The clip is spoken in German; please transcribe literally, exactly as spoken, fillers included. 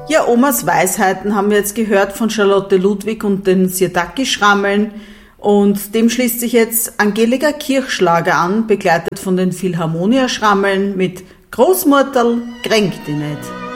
Ja, Omas Weisheiten haben wir jetzt gehört von Charlotte Ludwig und den Sirtaki-Schrammeln. Und dem schließt sich jetzt Angelika Kirchschlager an, begleitet von den Philharmonia-Schrammeln mit Großmutterl kränkt dich nicht.